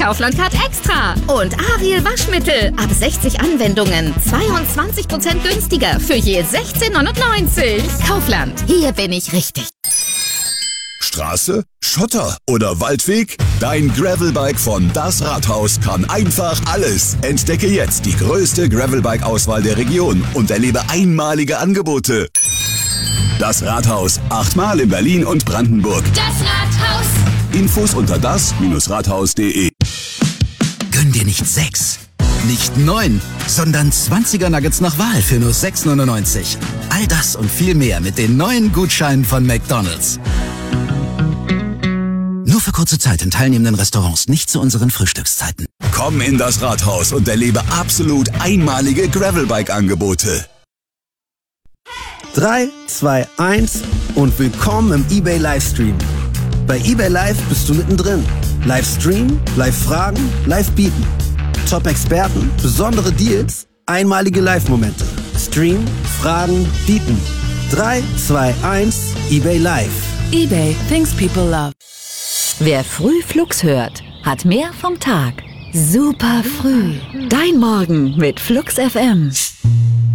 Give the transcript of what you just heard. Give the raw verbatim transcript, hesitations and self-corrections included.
Kaufland Card Extra. Und Ariel Waschmittel. Ab sechzig Anwendungen. zweiundzwanzig Prozent günstiger für je sechzehn neunundneunzig. Kaufland. Hier bin ich richtig. Straße, Schotter oder Waldweg? Dein Gravelbike von Das Rathaus kann einfach alles. Entdecke jetzt die größte Gravelbike-Auswahl der Region und erlebe einmalige Angebote. Das Rathaus. Achtmal in Berlin und Brandenburg. Das Rathaus. Infos unter das Rathaus punkt de. Gönn dir nicht sechs, nicht neun, sondern zwanziger Nuggets nach Wahl für nur sechs neunundneunzig. All das und viel mehr mit den neuen Gutscheinen von McDonald's. Nur für kurze Zeit in teilnehmenden Restaurants, nicht zu unseren Frühstückszeiten. Komm in das Rathaus und erlebe absolut einmalige Gravelbike-Angebote. drei, zwei, eins und willkommen im eBay Livestream. Bei eBay Live bist du mittendrin. Livestream, Live-Fragen, Live-Bieten. Top-Experten, besondere Deals, einmalige Live-Momente. Stream, Fragen, Bieten. drei, zwei, eins, eBay Live. eBay, things people love. Wer früh Flux hört, hat mehr vom Tag. Super früh. Dein Morgen mit Flux F M.